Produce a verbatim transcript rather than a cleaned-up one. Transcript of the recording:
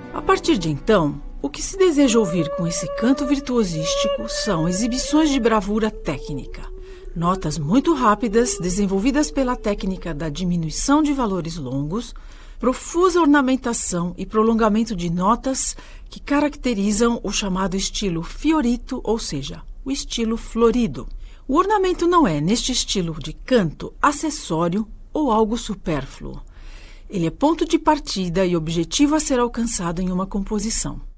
A partir de então, o que se deseja ouvir com esse canto virtuosístico são exibições de bravura técnica, notas muito rápidas desenvolvidas pela técnica da diminuição de valores longos, profusa ornamentação e prolongamento de notas que caracterizam o chamado estilo fiorito, ou seja, o estilo florido. O ornamento não é, neste estilo de canto, acessório ou algo supérfluo. Ele é ponto de partida e objetivo a ser alcançado em uma composição.